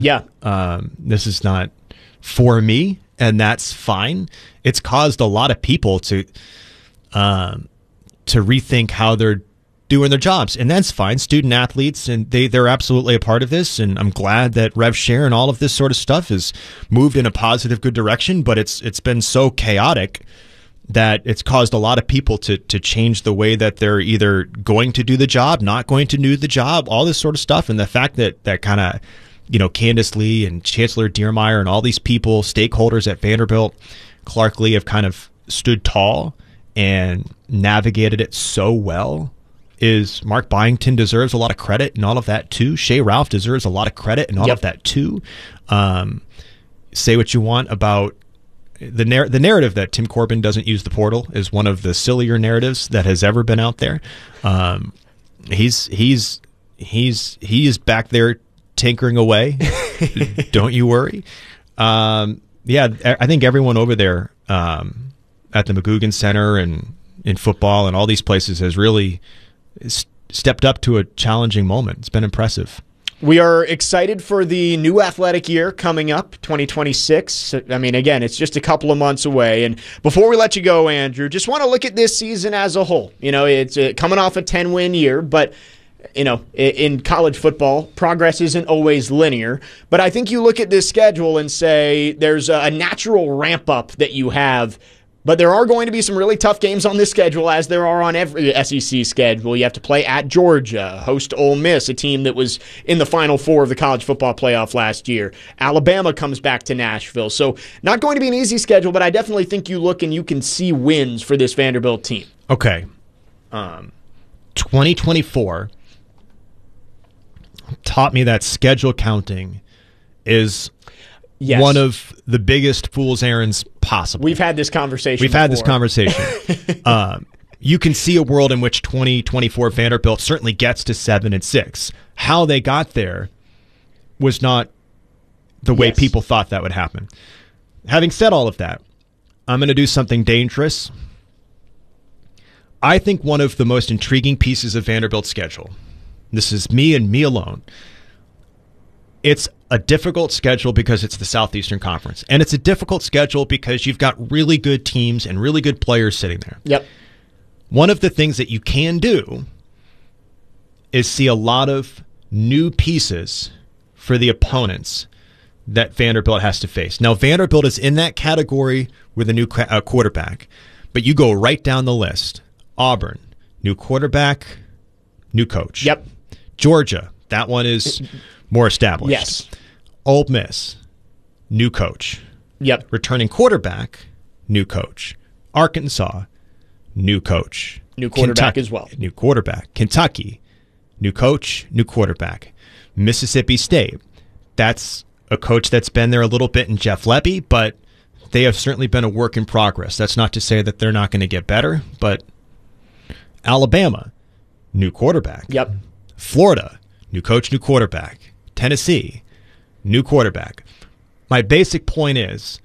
Yeah. This is not for me, and that's fine. It's caused a lot of people to rethink how they're doing their jobs, and that's fine. Student athletes, and they're absolutely a part of this, and I'm glad that Rev Share and all of this sort of stuff has moved in a positive, good direction, but it's been so chaotic that it's caused a lot of people to change the way that they're either going to do the job, not going to do the job, all this sort of stuff. And the fact that kind of, Candace Lee and Chancellor Diermeyer and all these people, stakeholders at Vanderbilt, Clark Lee, have kind of stood tall and navigated it so well. Is Mark Byington deserves a lot of credit and all of that too. Shea Ralph deserves a lot of credit and all of that too. Say what you want about the narrative that Tim Corbin doesn't use the portal is one of the sillier narratives that has ever been out there. He is back there tinkering away. Don't you worry. I think everyone over there at the McGugin Center and in football and all these places has really stepped up to a challenging moment. It's been impressive. We are excited for the new athletic year coming up, 2026. I mean, again, it's just a couple of months away. And before we let you go, Andrew, just want to look at this season as a whole. It's coming off a 10-win year, but in college football, progress isn't always linear. But I think you look at this schedule and say there's a natural ramp up that you have. But there are going to be some really tough games on this schedule, as there are on every SEC schedule. You have to play at Georgia, host Ole Miss, a team that was in the Final Four of the college football playoff last year. Alabama comes back to Nashville. So not going to be an easy schedule, but I definitely think you look and you can see wins for this Vanderbilt team. Okay. 2024 taught me that schedule counting is one of the biggest fool's errands possible. We've had this conversation You can see a world in which 2024 Vanderbilt certainly gets to 7-6. How they got there was not the way people thought that would happen. Having said all of that, I'm going to do something dangerous. I think one of the most intriguing pieces of Vanderbilt's schedule, this is me and me alone, it's a difficult schedule because it's the Southeastern Conference. And it's a difficult schedule because you've got really good teams and really good players sitting there. Yep. One of the things that you can do is see a lot of new pieces for the opponents that Vanderbilt has to face. Now, Vanderbilt is in that category with a new quarterback, but you go right down the list. Auburn, new quarterback, new coach. Yep. Georgia, that one is more established. Yes. Ole Miss, new coach. Yep. Returning quarterback, new coach. Arkansas, new coach. New quarterback as well. New quarterback. Kentucky, new coach, new quarterback. Mississippi State, that's a coach that's been there a little bit in Jeff Lebby, but they have certainly been a work in progress. That's not to say that they're not going to get better, but Alabama, new quarterback. Yep. Florida, new coach, new quarterback. Tennessee, new quarterback. My basic point is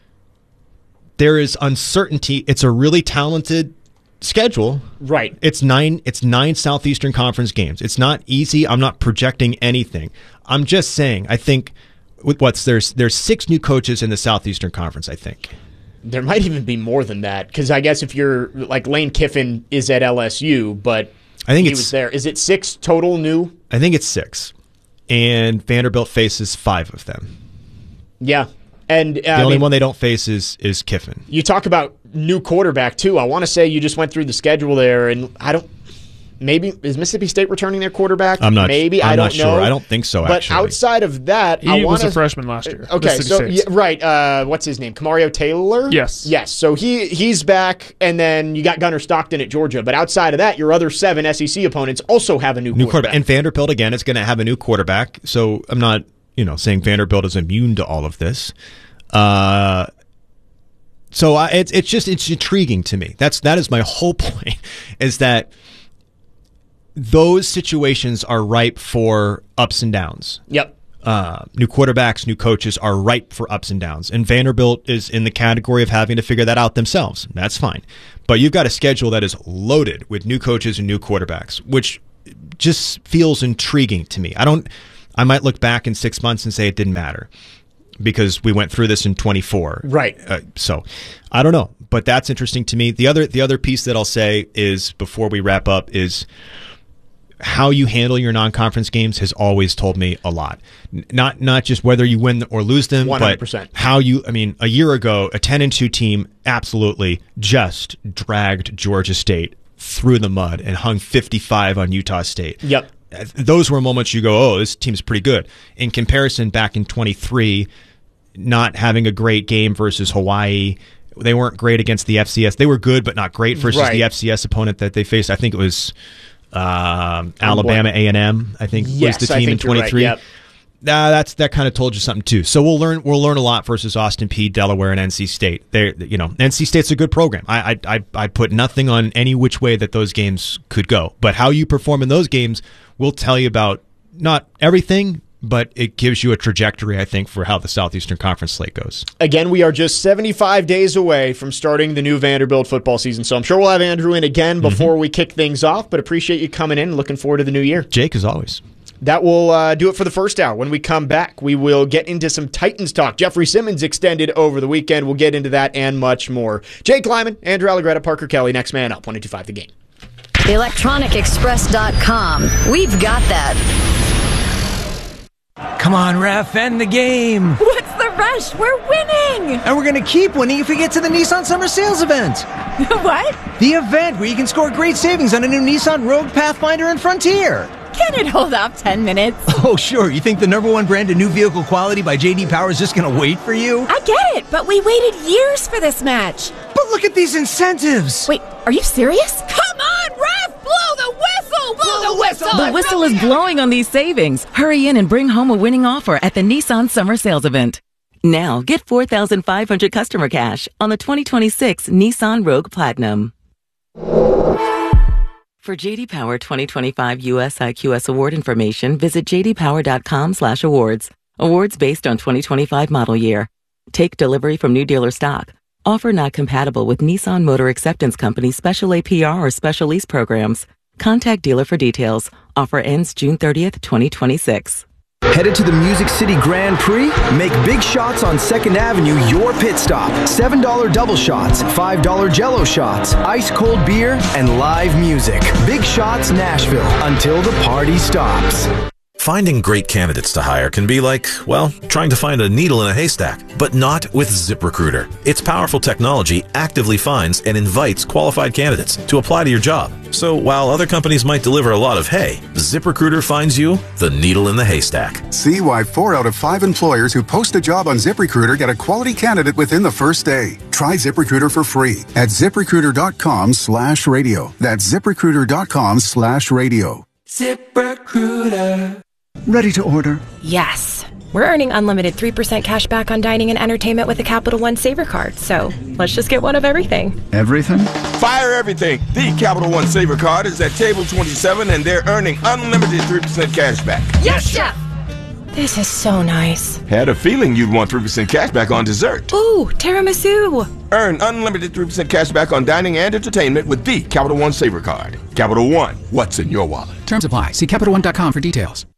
there is uncertainty. It's a really talented schedule. Right. It's nine Southeastern Conference games. It's not easy. I'm not projecting anything. I'm just saying, I think there's 6 new coaches in the Southeastern Conference, I think. There might even be more than that, because I guess if you're like Lane Kiffin is at LSU, but I think he was there. Is it 6 total new? I think it's 6. And Vanderbilt faces 5 of them. Yeah. And the only one they don't face is Kiffin. You talk about new quarterback, too. I want to say you just went through the schedule there, and maybe is Mississippi State returning their quarterback? I'm not. Maybe I'm I don't not sure. know. I don't think so. But actually, outside of that, he was a freshman last year. Okay, so right. What's his name? Camario Taylor. Yes. Yes. So he's back, and then you got Gunnar Stockton at Georgia. But outside of that, your other 7 SEC opponents also have a new quarterback. And Vanderbilt again is going to have a new quarterback. So I'm not, saying Vanderbilt is immune to all of this. So it's intriguing to me. That is my whole point. Is that those situations are ripe for ups and downs. Yep. New quarterbacks, new coaches are ripe for ups and downs. And Vanderbilt is in the category of having to figure that out themselves. That's fine. But you've got a schedule that is loaded with new coaches and new quarterbacks, which just feels intriguing to me. I might look back in 6 months and say it didn't matter because we went through this in 24. Right. So I don't know, but that's interesting to me. The other piece that I'll say is, before we wrap up, is how you handle your non-conference games has always told me a lot. Not just whether you win or lose them, 100%. but how you, I mean, a year ago, a 10-2 team absolutely just dragged Georgia State through the mud and hung 55 on Utah State. Yep. Those were moments you go, oh, this team's pretty good. In comparison, back in 23, not having a great game versus Hawaii, they weren't great against the FCS. They were good, but not great versus the FCS opponent that they faced. I think it was Alabama A&M, I think, was the team in 23. Right, yep. That kind of told you something too. So we'll learn a lot versus Austin Peay, Delaware, and NC State. NC State's a good program. I put nothing on any which way that those games could go. But how you perform in those games will tell you about not everything, but it gives you a trajectory, I think, for how the Southeastern Conference slate goes. Again, we are just 75 days away from starting the new Vanderbilt football season, so I'm sure we'll have Andrew in again before we kick things off, but appreciate you coming in. Looking forward to the new year. Jake, as always. That will do it for the first hour. When we come back, we will get into some Titans talk. Jeffrey Simmons extended over the weekend. We'll get into that and much more. Jake Lyman, Andrew Allegretta, Parker Kelly, next man up, 102.5 The Game. ElectronicExpress.com. We've got that. Come on, ref, end the game. What's the rush? We're winning. And we're going to keep winning if we get to the Nissan Summer Sales event. What? The event where you can score great savings on a new Nissan Rogue, Pathfinder, and Frontier. Can it hold off 10 minutes? Oh, sure. You think the #1 brand of new vehicle quality by J.D. Power is just going to wait for you? I get it, but we waited years for this match. But look at these incentives. Wait, are you serious? Come on, ref! Blow the whistle! Blow the whistle! The whistle is blowing on these savings. Hurry in and bring home a winning offer at the Nissan Summer Sales event. Now, get $4,500 customer cash on the 2026 Nissan Rogue Platinum. For J.D. Power 2025 US IQS award information, visit jdpower.com/awards. Awards based on 2025 model year. Take delivery from new dealer stock. Offer not compatible with Nissan Motor Acceptance Company special APR or special lease programs. Contact dealer for details. Offer ends June 30th, 2026. Headed to the Music City Grand Prix? Make big shots on 2nd Avenue your pit stop. $7 double shots, $5 jello shots, ice cold beer, and live music. Big Shots Nashville, until the party stops. Finding great candidates to hire can be like, well, trying to find a needle in a haystack, but not with ZipRecruiter. Its powerful technology actively finds and invites qualified candidates to apply to your job. So while other companies might deliver a lot of hay, ZipRecruiter finds you the needle in the haystack. See why 4 out of 5 employers who post a job on ZipRecruiter get a quality candidate within the first day. Try ZipRecruiter for free at ZipRecruiter.com/radio. That's ZipRecruiter.com/radio. ZipRecruiter. Ready to order? Yes. We're earning unlimited 3% cash back on dining and entertainment with the Capital One Saver Card, so let's just get one of everything. Everything? Fire everything. The Capital One Saver Card is at table 27, and they're earning unlimited 3% cash back. Yes, Chef! This is so nice. Had a feeling you'd want 3% cash back on dessert. Ooh, tiramisu. Earn unlimited 3% cash back on dining and entertainment with the Capital One Saver Card. Capital One, what's in your wallet? Terms apply. See CapitalOne.com for details.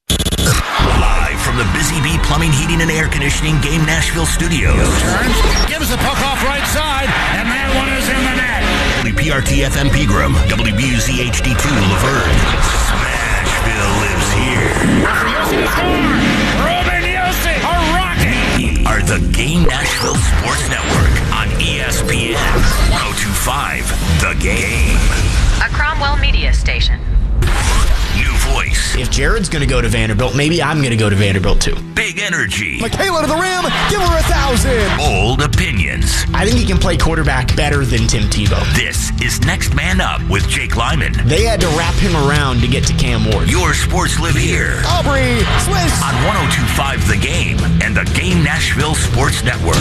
Live from the Busy Bee Plumbing, Heating, and Air Conditioning Game Nashville Studios. Turns, gives the puck off right side, and that one is in the net. WPRT FM Pegram, WBUZ HD2 Laverne. Smashville lives here. Yossi score! Ruben Yossi, a rocket! Are the Game Nashville Sports Network on ESPN 1025 The Game. A Cromwell media station. New voice. If Jared's going to go to Vanderbilt, maybe I'm going to go to Vanderbilt too. Big energy. Michaela to the rim. Give her 1,000. Old opinions. I think he can play quarterback better than Tim Tebow. This is Next Man Up with Jake Lyman. They had to wrap him around to get to Cam Ward. Your sports live here. Aubrey Swiss. On 1025 The Game and the Game Nashville Sports Network.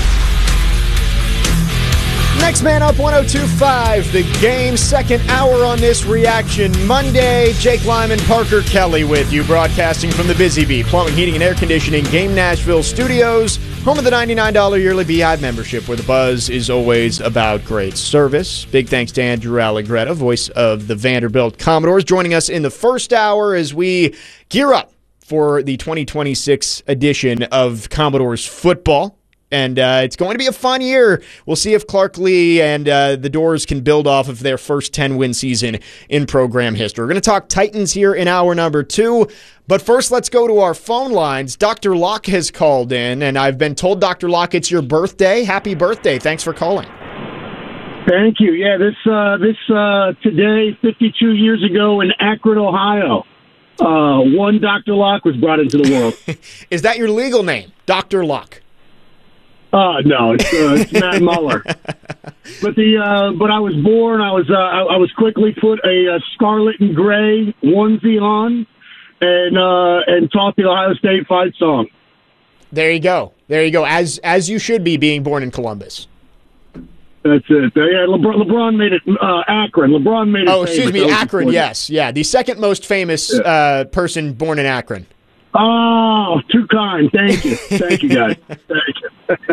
Next man up, 102.5 The Game. Second hour on this Reaction Monday. Jake Lyman, Parker Kelly with you, broadcasting from the Busy Bee Plumbing, Heating, and Air Conditioning Game Nashville Studios, home of the $99 yearly Beehive membership, where the buzz is always about great service. Big thanks to Andrew Allegretta, voice of the Vanderbilt Commodores, joining us in the first hour as we gear up for the 2026 edition of Commodores football. And it's going to be a fun year. We'll see if Clark Lee and the Doors can build off of their first 10-win season in program history. We're going to talk Titans here in hour number 2. But first, let's go to our phone lines. Dr. Locke has called in, and I've been told, Dr. Locke, it's your birthday. Happy birthday. Thanks for calling. Thank you. Yeah, this today, 52 years ago in Akron, Ohio, one Dr. Locke was brought into the world. Is that your legal name, Dr. Locke? No, it's Matt Muller. But I was born. I was quickly put a scarlet and gray onesie on, and taught the Ohio State fight song. There you go. As you should be, being born in Columbus. That's it. Yeah, LeBron made it Akron. LeBron made it. Oh, excuse me, Akron. Yes, yeah, the second most famous person born in Akron. Oh, too kind. Thank you, guys. Thank you.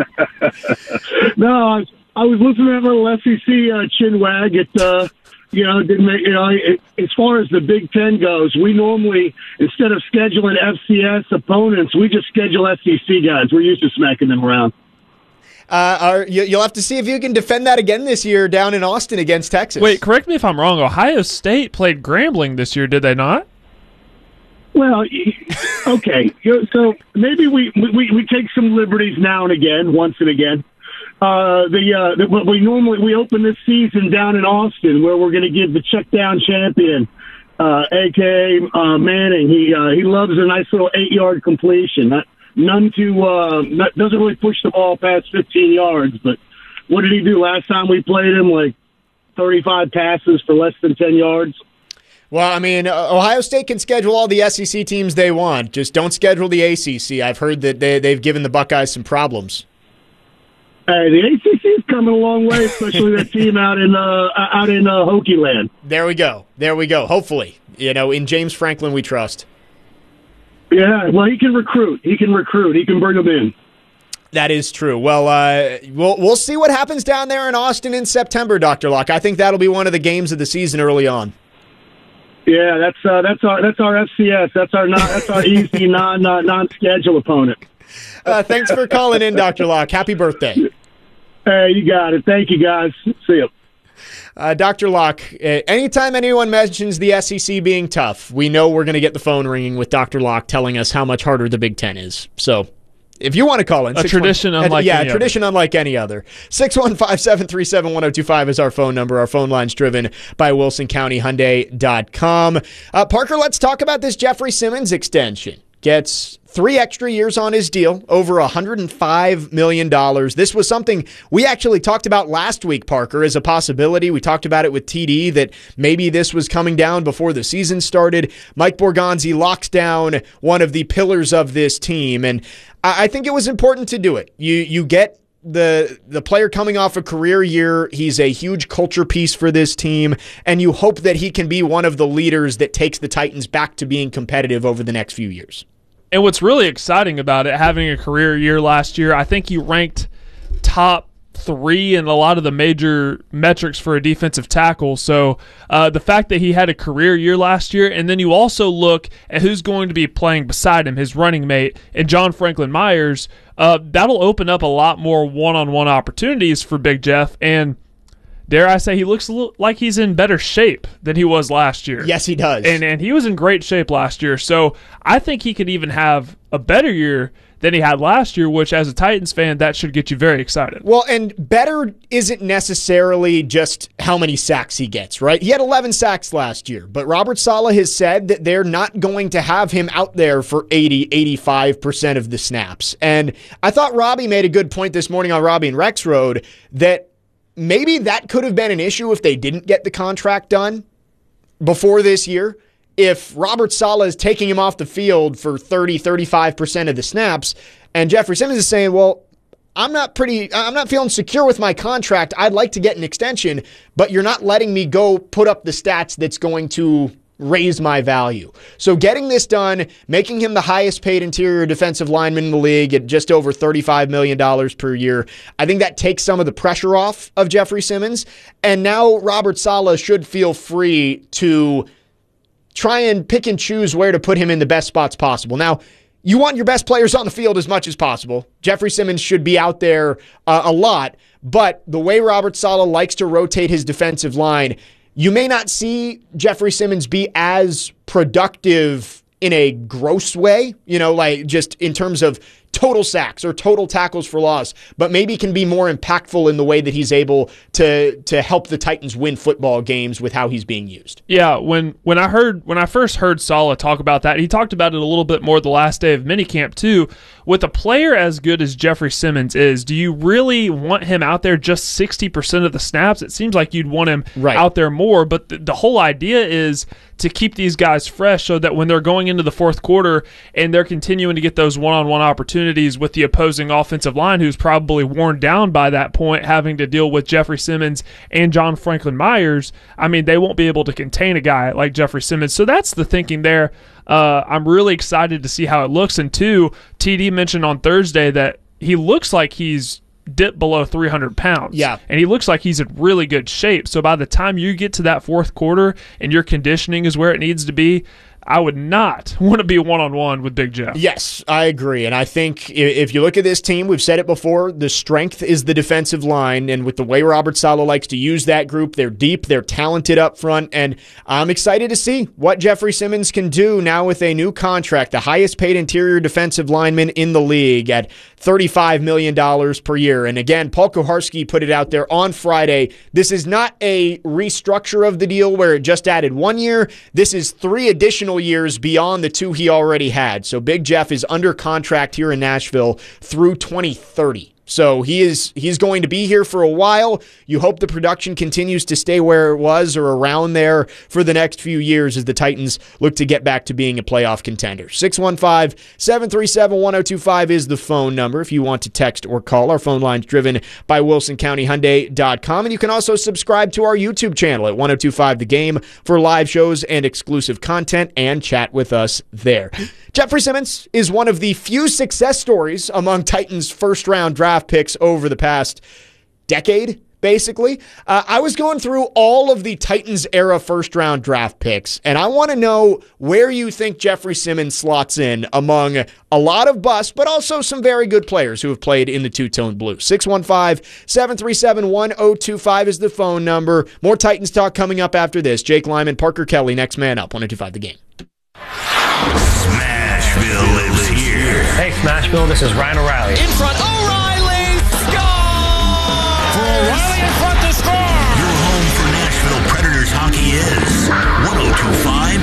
No, I was listening to a little SEC chin wag. It didn't make, as far as the Big Ten goes, we normally, instead of scheduling FCS opponents, we just schedule SEC guys. We're used to smacking them around. You'll have to see if you can defend that again this year down in Austin against Texas. Wait, correct me if I'm wrong. Ohio State played Grambling this year, did they not? Well, okay. So maybe we take some liberties now and again, once and again. We open this season down in Austin, where we're going to give the check down champion, aka Manning. He loves a nice little 8-yard completion. Doesn't really push the ball past 15 yards. But what did he do last time we played him? Like 35 passes for less than 10 yards. Well, I mean, Ohio State can schedule all the SEC teams they want. Just don't schedule the ACC. I've heard that they've given the Buckeyes some problems. Hey, the ACC is coming a long way, especially that team out in Hokie Land. There we go. Hopefully, in James Franklin we trust. Yeah, well, he can recruit. He can bring them in. That is true. Well, we'll see what happens down there in Austin in September, Dr. Locke. I think that'll be one of the games of the season early on. Yeah, that's our FCS. That's our easy non-schedule opponent. Thanks for calling in, Dr. Locke. Happy birthday. Hey, you got it. Thank you, guys. See you. Dr. Locke, anytime anyone mentions the SEC being tough, we know we're going to get the phone ringing with Dr. Locke telling us how much harder the Big Ten is. So if you want to call in. A tradition unlike any other. 615-737-1025 is our phone number. Our phone line's driven by WilsonCountyHyundai.com. Parker, let's talk about this Jeffrey Simmons extension. Gets 3 extra years on his deal, over $105 million. This was something we actually talked about last week, Parker, as a possibility. We talked about it with TD, that maybe this was coming down before the season started. Mike Borgonzi locks down one of the pillars of this team, and I think it was important to do it. You get the player coming off a career year. He's a huge culture piece for this team, and you hope that he can be one of the leaders that takes the Titans back to being competitive over the next few years. And what's really exciting about it, having a career year last year, I think he ranked top 3 in a lot of the major metrics for a defensive tackle. So the fact that he had a career year last year, and then you also look at who's going to be playing beside him, his running mate, and John Franklin Myers, that'll open up a lot more one-on-one opportunities for Big Jeff. And dare I say, he looks a little like he's in better shape than he was last year. Yes, he does. And he was in great shape last year. So I think he could even have a better year than he had last year, which as a Titans fan, that should get you very excited. Well, and better isn't necessarily just how many sacks he gets, right? He had 11 sacks last year, but Robert Saleh has said that they're not going to have him out there for 85% of the snaps. And I thought Robbie made a good point this morning on Robbie and Rex Road that maybe that could have been an issue if they didn't get the contract done before this year. If Robert Saleh is taking him off the field for 35% of the snaps, and Jeffrey Simmons is saying, well, I'm not feeling secure with my contract. I'd like to get an extension, but you're not letting me go put up the stats that's going to raise my value. So getting this done, making him the highest paid interior defensive lineman in the league at just over $35 million per year, I think that takes some of the pressure off of Jeffrey Simmons. And now Robert Saleh should feel free to try and pick and choose where to put him in the best spots possible. Now, you want your best players on the field as much as possible. Jeffrey Simmons should be out there a lot, but the way Robert Saleh likes to rotate his defensive line, you may not see Jeffrey Simmons be as productive in a gross way, like just in terms of total sacks or total tackles for loss, but maybe can be more impactful in the way that he's able to help the Titans win football games with how he's being used. Yeah, when I first heard Saleh talk about that, he talked about it a little bit more the last day of minicamp too. With a player as good as Jeffrey Simmons is, do you really want him out there just 60% of the snaps? It seems like you'd want him out there more, but the whole idea is to keep these guys fresh so that when they're going into the fourth quarter and they're continuing to get those one-on-one opportunities with the opposing offensive line, who's probably worn down by that point, having to deal with Jeffrey Simmons and John Franklin Myers, I mean, they won't be able to contain a guy like Jeffrey Simmons. So that's the thinking there. I'm really excited to see how it looks. And two, TD mentioned on Thursday that he looks like he's dipped below 300 pounds. Yeah. And he looks like he's in really good shape. So by the time you get to that fourth quarter and your conditioning is where it needs to be, I would not want to be one-on-one with Big Jeff. Yes, I agree. And I think if you look at this team, we've said it before, the strength is the defensive line. And with the way Robert Saleh likes to use that group, they're deep, they're talented up front. And I'm excited to see what Jeffrey Simmons can do now with a new contract, the highest paid interior defensive lineman in the league at $35 million per year. And again, Paul Kuharsky put it out there on Friday. This is not a restructure of the deal where it just added 1 year. This is 3 additional years beyond the 2 he already had. So Big Jeff is under contract here in Nashville through 2030. So he's going to be here for a while. You hope the production continues to stay where it was or around there for the next few years as the Titans look to get back to being a playoff contender. 615-737-1025 is the phone number if you want to text or call. Our phone line's driven by WilsonCountyHyundai.com. And you can also subscribe to our YouTube channel at 1025 The Game for live shows and exclusive content and chat with us there. Jeffrey Simmons is one of the few success stories among Titans' first-round draft picks over the past decade, basically. I was going through all of the Titans-era first-round draft picks, and I want to know where you think Jeffrey Simmons slots in among a lot of busts, but also some very good players who have played in the two-tone blue. 615-737-1025 is the phone number. More Titans talk coming up after this. Jake Lyman, Parker Kelly, next man up, 1025 The Game. Smashville lives here. Hey, Smashville, this is Ryan O'Reilly. In front, O'Reilly! Score! For O'Reilly in front to score! Your home for Nashville Predators hockey is 1025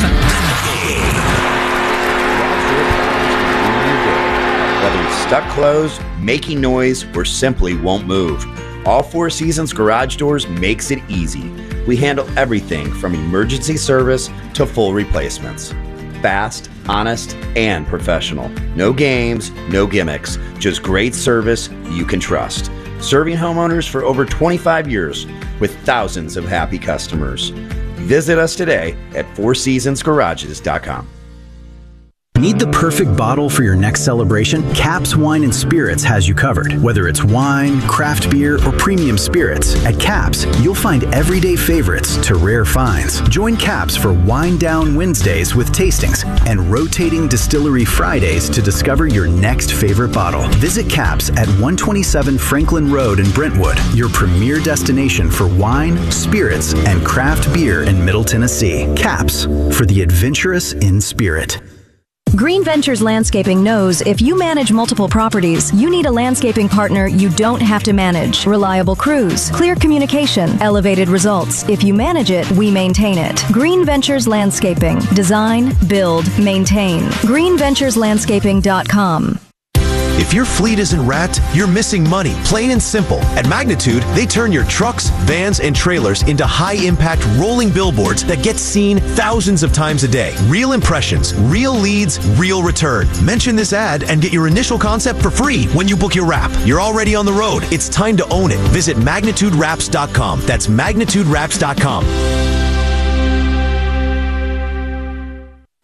The Game. Whether it's stuck closed, making noise, or simply won't move, All Four Seasons Garage Doors makes it easy. We handle everything from emergency service to full replacements. Fast, honest, and professional. No games, no gimmicks, just great service you can trust. Serving homeowners for over 25 years with thousands of happy customers. Visit us today at fourseasonsgarages.com. Need the perfect bottle for your next celebration? Caps Wine and Spirits has you covered. Whether it's wine, craft beer, or premium spirits, at Caps, you'll find everyday favorites to rare finds. Join Caps for Wine Down Wednesdays with tastings and rotating Distillery Fridays to discover your next favorite bottle. Visit Caps at 127 Franklin Road in Brentwood, your premier destination for wine, spirits, and craft beer in Middle Tennessee. Caps, for the adventurous in spirit. Green Ventures Landscaping knows if you manage multiple properties, you need a landscaping partner you don't have to manage. Reliable crews, clear communication, elevated results. If you manage it, we maintain it. Green Ventures Landscaping. Design, build, maintain. GreenVenturesLandscaping.com. If your fleet isn't wrapped, you're missing money, plain and simple. At Magnitude, they turn your trucks, vans, and trailers into high-impact rolling billboards that get seen thousands of times a day. Real impressions, real leads, real return. Mention this ad and get your initial concept for free when you book your wrap. You're already on the road. It's time to own it. Visit MagnitudeWraps.com. That's MagnitudeWraps.com.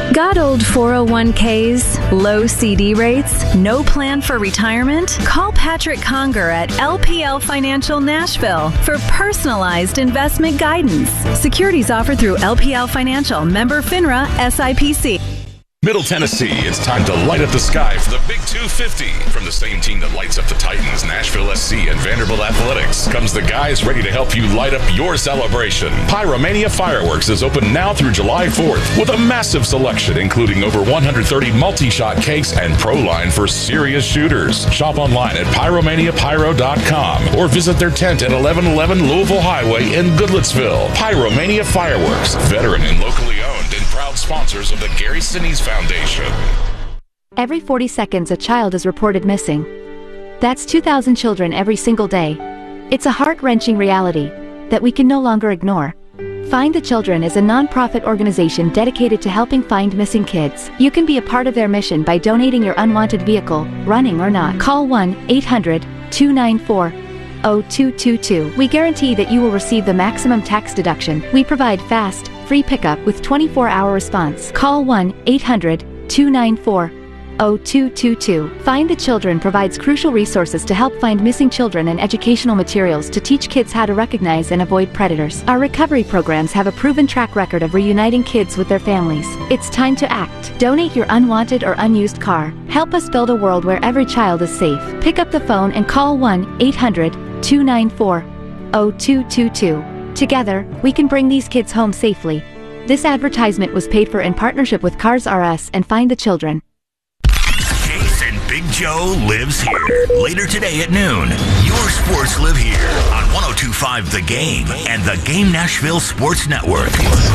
Got old 401ks, low CD rates, no plan for retirement? Call Patrick Conger at LPL Financial Nashville for personalized investment guidance. Securities offered through LPL Financial, member FINRA, SIPC. Middle Tennessee, it's time to light up the sky for the Big 250. From the same team that lights up the Titans, Nashville SC, and Vanderbilt Athletics, comes the guys ready to help you light up your celebration. Pyromania Fireworks is open now through July 4th with a massive selection, including over 130 multi-shot cakes and pro line for serious shooters. Shop online at pyromaniapyro.com or visit their tent at 1111 Louisville Highway in Goodlettsville. Pyromania Fireworks, veteran and locally owned and proud sponsors of the Gary Sinise Foundation. Every 40 seconds, a child is reported missing. That's 2,000 children every single day. It's a heart-wrenching reality that we can no longer ignore. Find the Children is a non-profit organization dedicated to helping find missing kids. You can be a part of their mission by donating your unwanted vehicle, running or not. Call 1-800-294-0222. We guarantee that you will receive the maximum tax deduction. We provide fast, free pickup with 24-hour response. Call 1-800-294-0222. Find the Children provides crucial resources to help find missing children and educational materials to teach kids how to recognize and avoid predators. Our recovery programs have a proven track record of reuniting kids with their families. It's time to act. Donate your unwanted or unused car. Help us build a world where every child is safe. Pick up the phone and call 1-800-294-0222. Together, we can bring these kids home safely. This advertisement was paid for in partnership with Cars R Us and Find the Children. Chase and Big Joe lives here. Later today at noon, your sports live here on 102.5 The Game and The Game Nashville Sports Network.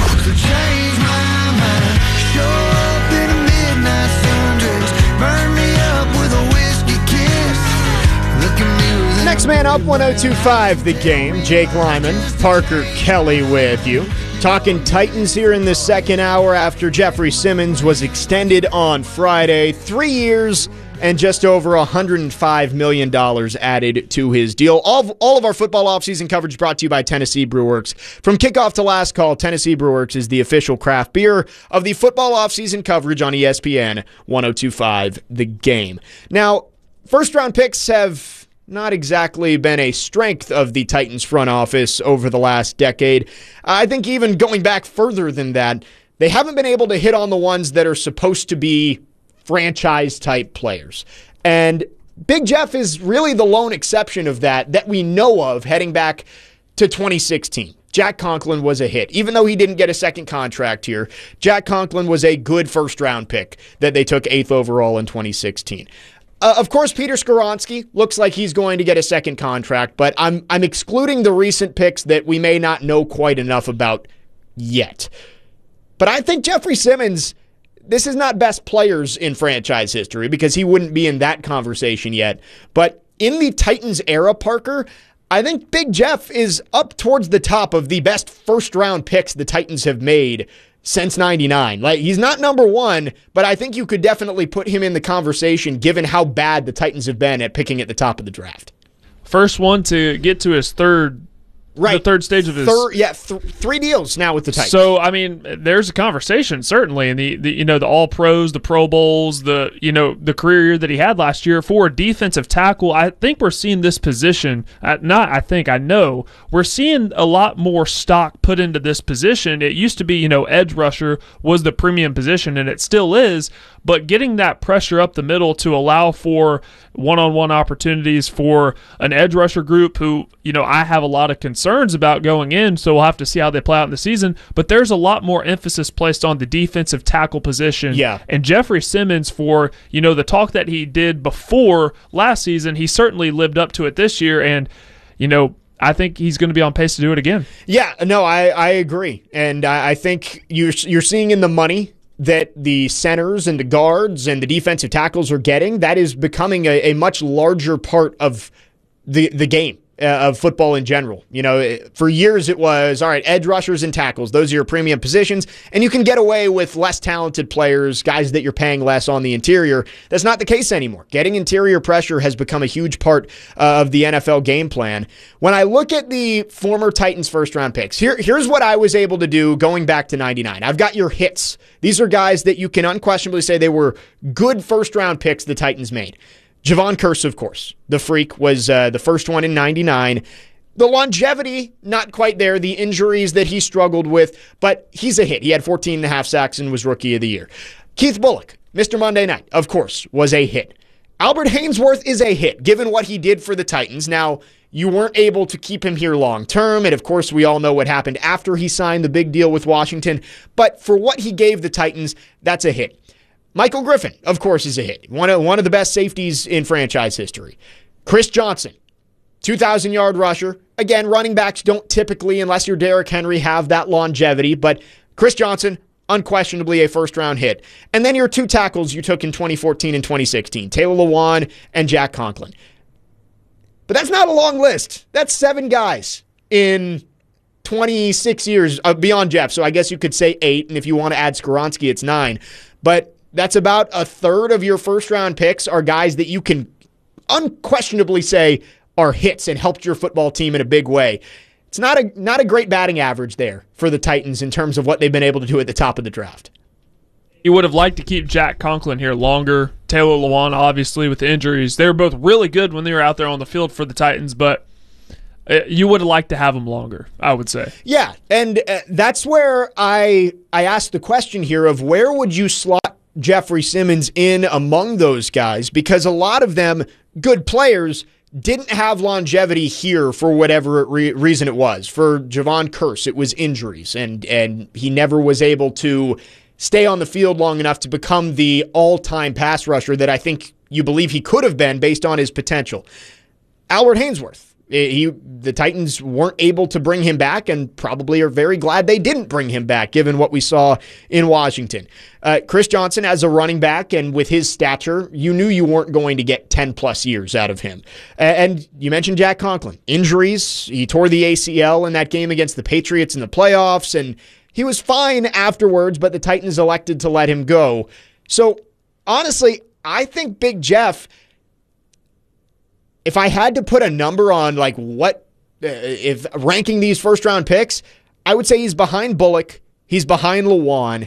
Next man up, 102.5 The Game. Jake Lyman, Parker Kelly with you. Talking Titans here in the second hour after Jeffrey Simmons was extended on Friday. 3 years and just over $105 million added to his deal. All of our football offseason coverage brought to you by Tennessee Brewworks. From kickoff to last call, Tennessee Brewworks is the official craft beer of the football offseason coverage on ESPN 102.5 The Game. Now, first-round picks have not exactly been a strength of the Titans front office over the last decade. I think even going back further than that, they haven't been able to hit on the ones that are supposed to be franchise-type players. And Big Jeff is really the lone exception of that we know of heading back to 2016. Jack Conklin was a hit. Even though he didn't get a second contract here, Jack Conklin was a good first-round pick that they took 8th overall in 2016. Of course, Peter Skoronski looks like he's going to get a second contract, but I'm excluding the recent picks that we may not know quite enough about yet. But I think Jeffrey Simmons, this is not best players in franchise history because he wouldn't be in that conversation yet. But in the Titans era, Parker, I think Big Jeff is up towards the top of the best first-round picks the Titans have made since 99. Like, he's not number one, but I think you could definitely put him in the conversation given how bad the Titans have been at picking at the top of the draft. First one to get to his third the third stage of his three deals now with the Titans. So I mean, there's a conversation certainly, and the All Pros, the Pro Bowls, the career year that he had last year for a defensive tackle. I think we're seeing this position. I know we're seeing a lot more stock put into this position. It used to be edge rusher was the premium position, and it still is. But getting that pressure up the middle to allow for one-on-one opportunities for an edge rusher group who, I have a lot of concerns about going in, so we'll have to see how they play out in the season. But there's a lot more emphasis placed on the defensive tackle position. Yeah. And Jeffrey Simmons, for, the talk that he did before last season, he certainly lived up to it this year. And, I think he's going to be on pace to do it again. Yeah, no, I agree. And I think you're seeing in the money that the centers and the guards and the defensive tackles are getting, that is becoming a much larger part of the game of football in general. You know, for years it was, all right, edge rushers and tackles. Those are your premium positions, and you can get away with less talented players, guys that you're paying less on the interior. That's not the case anymore. Getting interior pressure has become a huge part of the NFL game plan. When I look at the former Titans first-round picks, here's what I was able to do going back to 99. I've got your hits. These are guys that you can unquestionably say they were good first-round picks the Titans made. Javon Curse, of course. The freak was the first one in 99. The longevity, not quite there. The injuries that he struggled with, but he's a hit. He had 14.5 sacks and was Rookie of the Year. Keith Bulluck, Mr. Monday Night, of course, was a hit. Albert Haynesworth is a hit, given what he did for the Titans. Now, you weren't able to keep him here long term, and of course, we all know what happened after he signed the big deal with Washington, but for what he gave the Titans, that's a hit. Michael Griffin, of course, is a hit. One of the best safeties in franchise history. Chris Johnson, 2,000-yard rusher. Again, running backs don't typically, unless you're Derrick Henry, have that longevity. But Chris Johnson, unquestionably a first-round hit. And then your two tackles you took in 2014 and 2016, Taylor Lewan and Jack Conklin. But that's not a long list. That's 7 guys in 26 years beyond Jeff. So I guess you could say 8. And if you want to add Skoronski, it's 9. But that's about a third of your first-round picks are guys that you can unquestionably say are hits and helped your football team in a big way. It's not a great batting average there for the Titans in terms of what they've been able to do at the top of the draft. You would have liked to keep Jack Conklin here longer. Taylor Lewan, obviously, with the injuries. They were both really good when they were out there on the field for the Titans, but you would have liked to have them longer, I would say. Yeah, and that's where I asked the question here of where would you slot Jeffrey Simmons in among those guys, because a lot of them, good players, didn't have longevity here for whatever reason it was. For Javon Curse, it was injuries, and he never was able to stay on the field long enough to become the all-time pass rusher that I think you believe he could have been based on his potential. Albert Haynesworth. The Titans weren't able to bring him back and probably are very glad they didn't bring him back given what we saw in Washington. Chris Johnson as a running back, and with his stature, you knew you weren't going to get 10-plus years out of him. And you mentioned Jack Conklin. Injuries. He tore the ACL in that game against the Patriots in the playoffs, and he was fine afterwards, but the Titans elected to let him go. So, honestly, I think Big Jeff, if I had to put a number on like what, if ranking these first-round picks, I would say he's behind Bullock, he's behind Lewan,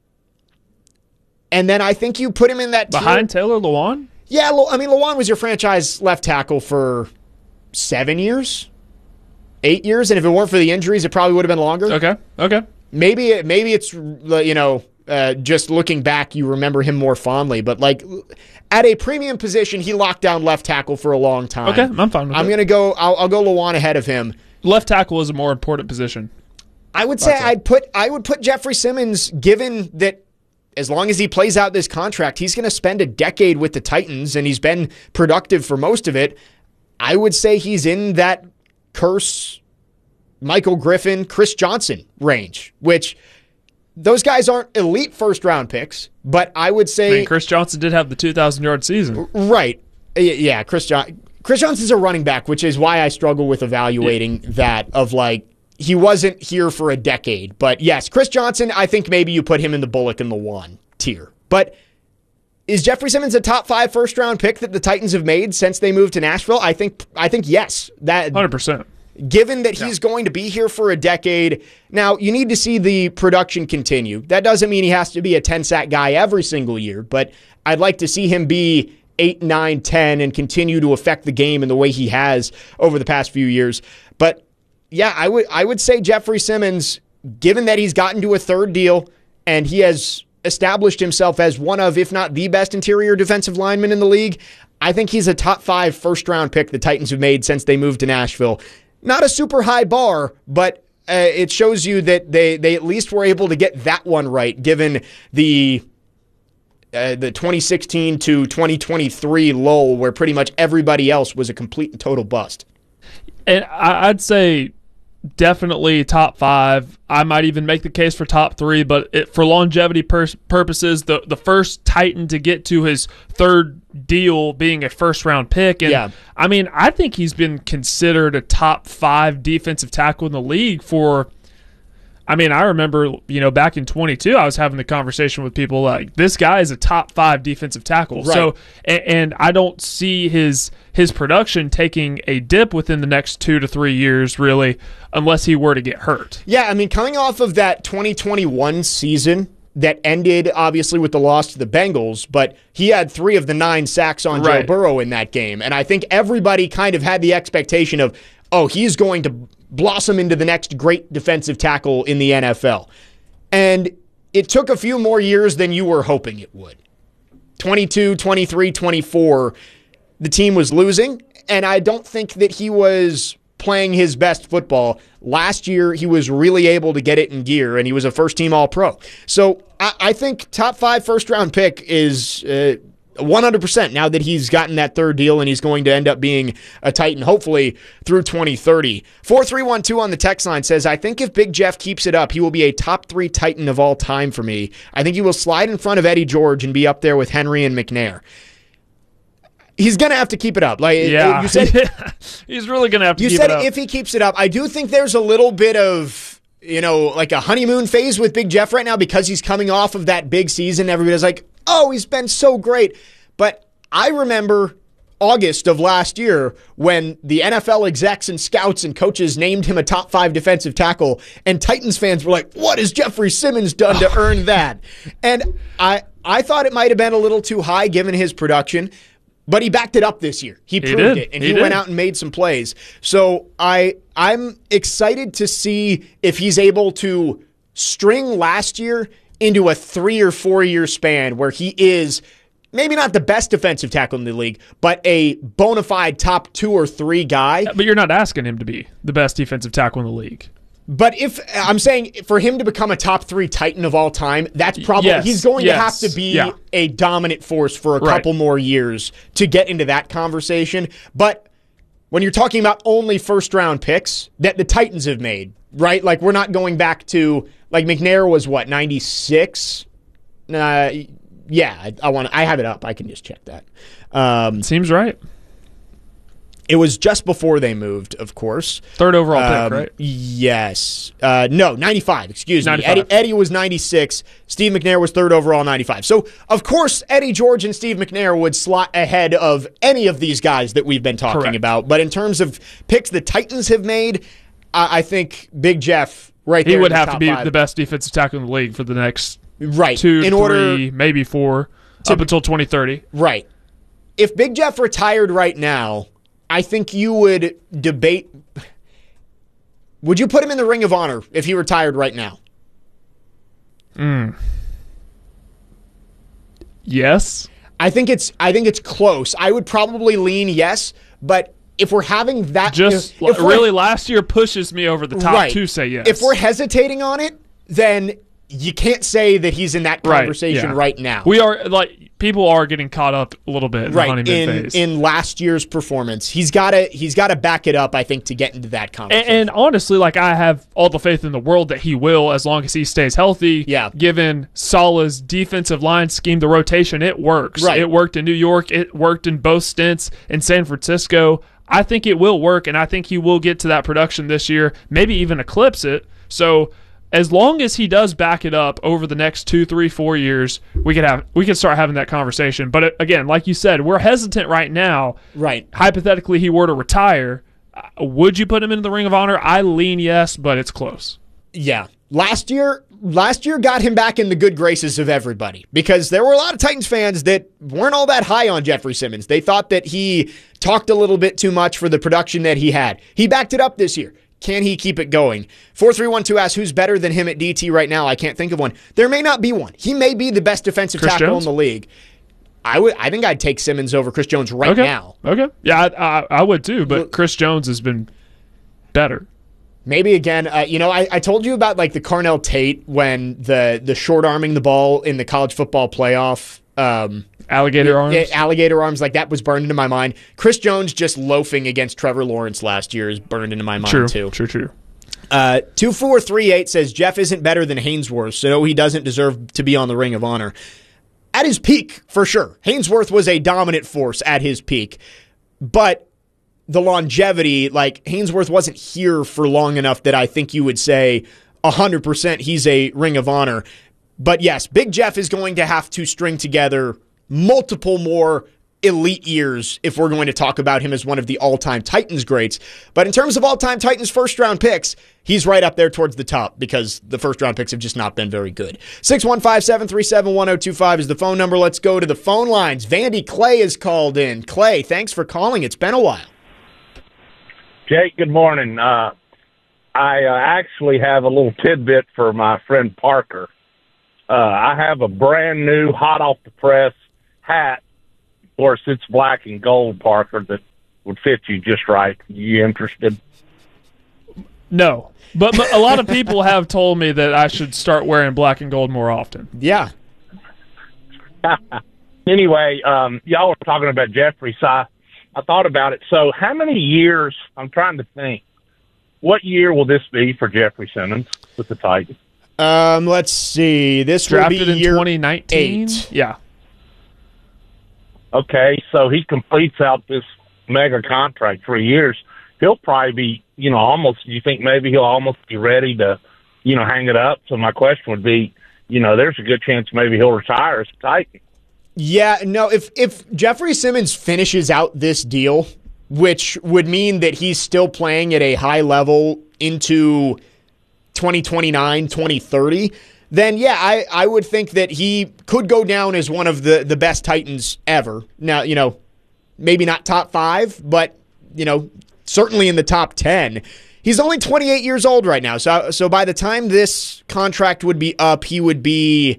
and then I think you put him in that behind Taylor Lewan? Yeah, I mean, Lewan was your franchise left tackle for 7 years, 8 years, and if it weren't for the injuries, it probably would have been longer. Okay. Maybe it's, you know, just looking back, you remember him more fondly, but like at a premium position, he locked down left tackle for a long time. Okay, I'm fine with I'm it. going to go, I'll go Lewan ahead of him. Left tackle is a more important position. I would say I would put Jeffrey Simmons, given that as long as he plays out this contract, he's going to spend a decade with the Titans, and he's been productive for most of it. I would say he's in that Curse, Michael Griffin, Chris Johnson range, which those guys aren't elite first-round picks, but I would say... I mean, Chris Johnson did have the 2,000-yard season. Right. Yeah, Chris Johnson's a running back, which is why I struggle with evaluating that of like, he wasn't here for a decade. But yes, Chris Johnson, I think maybe you put him in the Bullock and Lewan tier. But is Jeffrey Simmons a top 5 first-round pick that the Titans have made since they moved to Nashville? I think yes. That 100%. Given that he's going to be here for a decade. Now, you need to see the production continue. That doesn't mean he has to be a 10-sack guy every single year, but I'd like to see him be 8, 9, 10 and continue to affect the game in the way he has over the past few years. But yeah, I would say Jeffrey Simmons, given that he's gotten to a third deal and he has established himself as one of, if not the best interior defensive lineman in the league, I think he's a top 5 first-round pick the Titans have made since they moved to Nashville. Not a super high bar, but it shows you that they at least were able to get that one right, given the 2016 to 2023 lull where pretty much everybody else was a complete and total bust. And I'd say definitely top 5. I might even make the case for top 3, but for longevity purposes, the first Titan to get to his third deal being a first-round pick. And I mean, I think he's been considered a top 5 defensive tackle in the league for – I mean, I remember, back in 22, I was having the conversation with people like, this guy is a top 5 defensive tackle. Right. So, and I don't see his production taking a dip within the next 2 to 3 years, really, unless he were to get hurt. Yeah, I mean, coming off of that 2021 season that ended, obviously, with the loss to the Bengals, but he had 3 of the 9 sacks on Joe Burrow in that game. And I think everybody kind of had the expectation of, oh, he's going to blossom into the next great defensive tackle in the NFL. And it took a few more years than you were hoping it would. 22, 23, 24, the team was losing, and I don't think that he was playing his best football. Last year, he was really able to get it in gear, and he was a first-team All-Pro. So I think top 5 first-round pick is 100% now that he's gotten that third deal and he's going to end up being a Titan, hopefully, through 2030. 4312 on the text line says, I think if Big Jeff keeps it up, he will be a top 3 Titan of all time for me. I think he will slide in front of Eddie George and be up there with Henry and McNair. He's going to have to keep it up. You said, he's really going to have to keep it up. You said if he keeps it up. I do think there's a little bit of, like a honeymoon phase with Big Jeff right now because he's coming off of that big season. Everybody's like, oh, he's been so great. But I remember August of last year when the NFL execs and scouts and coaches named him a top 5 defensive tackle, and Titans fans were like, what has Jeffrey Simmons done to earn that? And I thought it might have been a little too high given his production, but he backed it up this year. He proved it, and he went out and made some plays. So I'm excited to see if he's able to string last year into a 3 or 4 year span where he is maybe not the best defensive tackle in the league, but a bona fide top 2 or 3 guy. But you're not asking him to be the best defensive tackle in the league. But if I'm saying for him to become a top 3 Titan of all time, that's probably he's going to have to be a dominant force for a couple more years to get into that conversation. But when you're talking about only first-round picks that the Titans have made, right? Like we're not going back to like McNair was what, 96? I have it up. I can just check that. Seems right. It was just before they moved, of course. 3rd overall pick, right? Yes. No, 95. Excuse 95. me. Eddie was 96. Steve McNair was 3rd overall, 95. So, of course, Eddie George and Steve McNair would slot ahead of any of these guys that we've been talking about. But in terms of picks the Titans have made, I think Big Jeff right there. He would have to be 5. the best defensive tackle in the league for the next 2, in 3, maybe 4, up until 2030. Right. If Big Jeff retired right now, I think you would debate. Would you put him in the Ring of Honor if he retired right now? Yes. I think it's close. I would probably lean yes, but if we're having that, last year pushes me over the top to say yes. If we're hesitating on it, then you can't say that he's in that conversation right now. We are people are getting caught up a little bit in the honeymoon phase. In last year's performance. He's got to back it up, I think, to get into that conversation. And honestly, I have all the faith in the world that he will, as long as he stays healthy. Yeah. Given Saleh's defensive line scheme, the rotation, it works. Right. It worked in New York. It worked in both stints in San Francisco. I think it will work, and I think he will get to that production this year, maybe even eclipse it. So as long as he does back it up over the next 2, 3, 4 years, we could start having that conversation. But again, like you said, we're hesitant right now. Right. Hypothetically, he were to retire, would you put him in the Ring of Honor? I lean yes, but it's close. Yeah. Last year got him back in the good graces of everybody because there were a lot of Titans fans that weren't all that high on Jeffrey Simmons. They thought that he talked a little bit too much for the production that he had. He backed it up this year. Can he keep it going? 4312 asks, who's better than him at DT right now? I can't think of one. There may not be one. He may be the best defensive tackle in the league. I think I'd take Simmons over Chris Jones right now. Okay. Yeah, I would too, but Chris Jones has been better. Maybe again, I told you about the Carnell Tate when the short arming the ball in the college football playoff. Alligator arms? Alligator arms, that was burned into my mind. Chris Jones just loafing against Trevor Lawrence last year is burned into my mind too. True. 2438 says Jeff isn't better than Hainsworth, so he doesn't deserve to be on the Ring of Honor. At his peak, for sure. Hainsworth was a dominant force at his peak. But the longevity, like, Hainsworth wasn't here for long enough that I think you would say 100% he's a Ring of Honor. But yes, Big Jeff is going to have to string together multiple more elite years if we're going to talk about him as one of the all-time Titans greats. But in terms of all-time Titans first-round picks, he's right up there towards the top because the first-round picks have just not been very good. 615-737-1025 is the phone number. Let's go to the phone lines. Vandy Clay is called in. Clay, thanks for calling. It's been a while. Jake, good morning. I actually have a little tidbit for my friend Parker. I have a brand new, hot-off-the-press hat. Of course, it's black and gold, Parker, that would fit you just right. You interested? No. But a lot of people have told me that I should start wearing black and gold more often. Yeah. Anyway, y'all were talking about Jeffrey, so I thought about it. So how many years, I'm trying to think, what year will this be for Jeffrey Simmons with the Titans? Let's see. This drafted will be in year 2019. 8. Yeah. Okay, so he completes out this mega contract 3 years. He'll probably be, almost, you think maybe he'll almost be ready to, hang it up? So my question would be, there's a good chance maybe he'll retire as a Titan. Yeah, no, if Jeffrey Simmons finishes out this deal, which would mean that he's still playing at a high level into 2029, 2030, then yeah, I would think that he could go down as one of the best Titans ever. Now, maybe not top 5, but, certainly in the top 10. He's only 28 years old right now, so by the time this contract would be up, he would be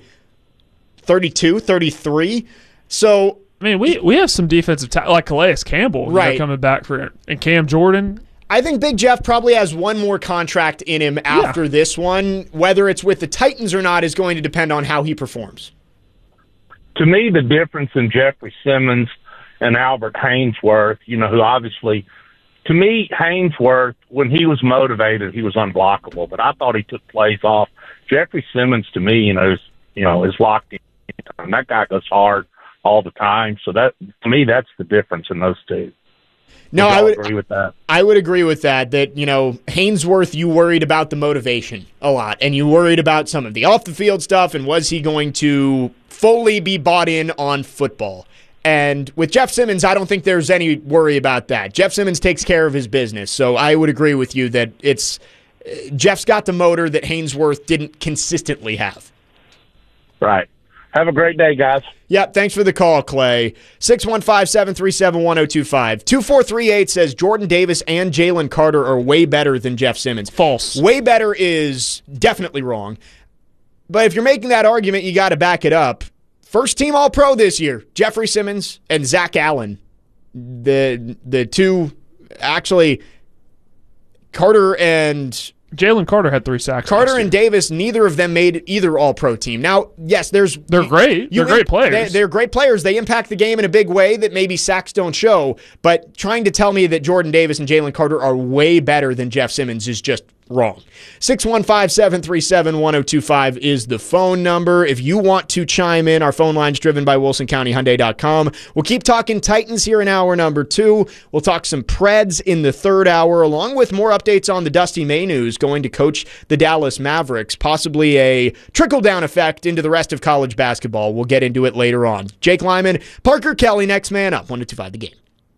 32, 33. So, I mean, we have some defensive like Calais Campbell right, coming back for, and Cam Jordan. I think Big Jeff probably has one more contract in him after this one. Whether it's with the Titans or not is going to depend on how he performs. To me, the difference in Jeffrey Simmons and Albert Hainsworth, who obviously, to me, Hainsworth, when he was motivated, he was unblockable, but I thought he took plays off. Jeffrey Simmons, to me, is locked in. And that guy goes hard all the time. So that, to me, that's the difference in those two. No, I would agree with that. I would agree with that. That, Hainsworth, you worried about the motivation a lot, and you worried about some of the off-the-field stuff, and was he going to fully be bought in on football? And with Jeff Simmons, I don't think there's any worry about that. Jeff Simmons takes care of his business, so I would agree with you that Jeff's got the motor that Hainsworth didn't consistently have. Right. Have a great day, guys. Yep, thanks for the call, Clay. 615-737-1025. 2438 says Jordan Davis and Jalen Carter are way better than Jeff Simmons. False. Way better is definitely wrong. But if you're making that argument, you got to back it up. First team All-Pro this year, Jeffrey Simmons and Zach Allen. The two, actually, Carter and Jalen Carter had 3 sacks. Carter and Davis, neither of them made either All-Pro team. Now, yes, they're great. They're great players. They're great players. They impact the game in a big way that maybe sacks don't show. But trying to tell me that Jordan Davis and Jalen Carter are way better than Jeff Simmons is just wrong. 615-737-1025 is the phone number. If you want to chime in, our phone line's driven by WilsonCountyHyundai.com. We'll keep talking Titans here in hour number 2. We'll talk some Preds in the third hour, along with more updates on the Dusty May news, going to coach the Dallas Mavericks, possibly a trickle-down effect into the rest of college basketball. We'll get into it later on. Jake Lyman, Parker Kelly, next man up. 102.5 The Game.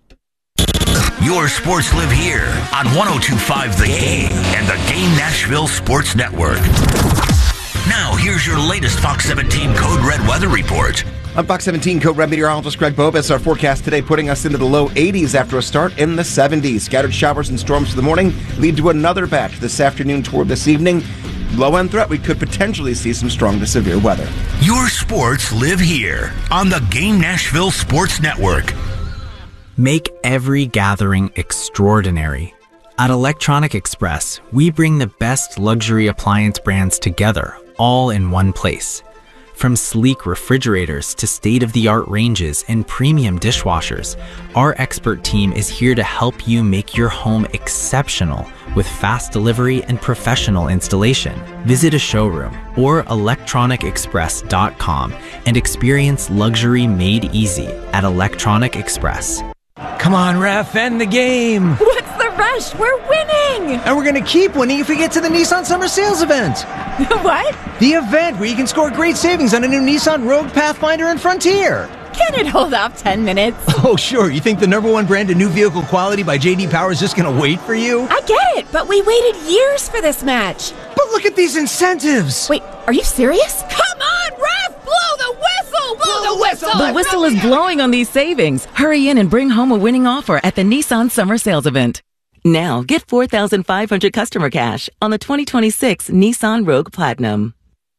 Your sports live here on 102.5 The Game and the Game Nashville Sports Network. Now, here's your latest Fox 17 Code Red weather report. I'm Fox 17 Code Red meteorologist Greg Bobus. Our forecast today putting us into the low 80s after a start in the 70s. Scattered showers and storms for the morning lead to another batch this afternoon toward this evening. Low-end threat, we could potentially see some strong to severe weather. Your sports live here on the Game Nashville Sports Network. Make every gathering extraordinary. At Electronic Express, we bring the best luxury appliance brands together, all in one place. From sleek refrigerators to state-of-the-art ranges and premium dishwashers, our expert team is here to help you make your home exceptional with fast delivery and professional installation. Visit a showroom or electronicexpress.com and experience luxury made easy at Electronic Express. Come on, ref, end the game. What's the rush? We're winning. And we're going to keep winning if we get to the Nissan Summer Sales event. What? The event where you can score great savings on a new Nissan Rogue, Pathfinder, and Frontier. Can it hold off 10 minutes? Oh, sure. You think the #1 brand of new vehicle quality by J.D. Power is just going to wait for you? I get it, but we waited years for this match. But look at these incentives. Wait, are you serious? Come on, ref! Blow the whistle! Blow the whistle! The whistle is blowing on these savings. Hurry in and bring home a winning offer at the Nissan Summer Sales event. Now, get 4,500 customer cash on the 2026 Nissan Rogue Platinum.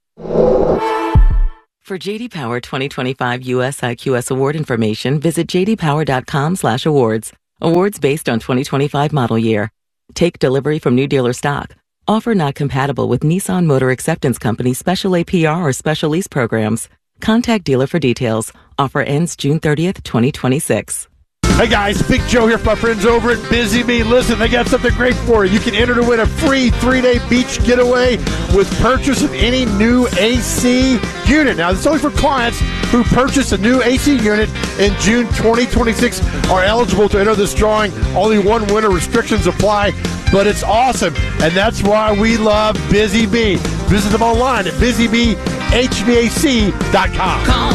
For J.D. Power 2025 US IQS award information, visit jdpower.com/awards. Awards based on 2025 model year. Take delivery from new dealer stock. Offer not compatible with Nissan Motor Acceptance Company special APR or special lease programs. Contact dealer for details. Offer ends June 30th, 2026. Hey guys, Big Joe here from my friends over at Busy Bee. Listen, they got something great for you. You can enter to win a free 3-day beach getaway with purchase of any new AC unit. Now, this is only for clients who purchase a new AC unit in June 2026 are eligible to enter this drawing. Only one winner, restrictions apply, but it's awesome. And that's why we love Busy Bee. Visit them online at busybehvac.com. Call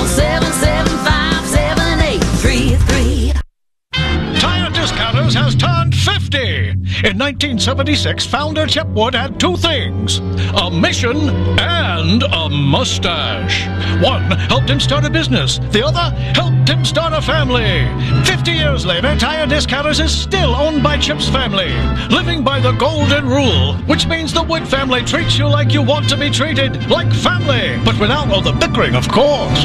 775-7833. Tire Discounters has turned 50. In 1976, founder Chip Wood had two things, a mission and a mustache. One helped him start a business. The other helped him start a family. 50 years later, Tire Discounters is still owned by Chip's family, living by the golden rule, which means the Wood family treats you like you want to be treated, like family, but without all the bickering, of course.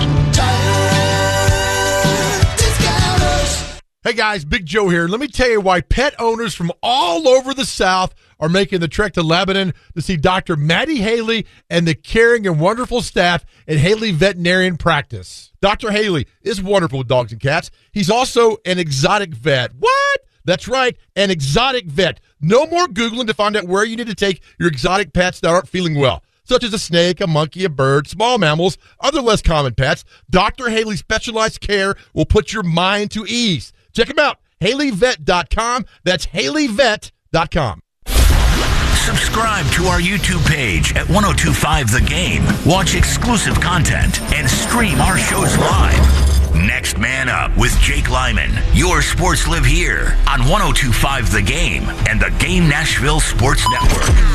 Hey guys, Big Joe here. Let me tell you why pet owners from all over the South are making the trek to Lebanon to see Dr. Maddie Haley and the caring and wonderful staff at Haley Veterinarian Practice. Dr. Haley is wonderful with dogs and cats. He's also an exotic vet. What? That's right, an exotic vet. No more Googling to find out where you need to take your exotic pets that aren't feeling well, such as a snake, a monkey, a bird, small mammals, other less common pets. Dr. Haley's specialized care will put your mind to ease. Check them out, HaleyVet.com. That's HaleyVet.com. Subscribe to our YouTube page at 1025 The Game. Watch exclusive content and stream our shows live. Next Man Up with Jake Lyman. Your sports live here on 1025 The Game and the Game Nashville Sports Network.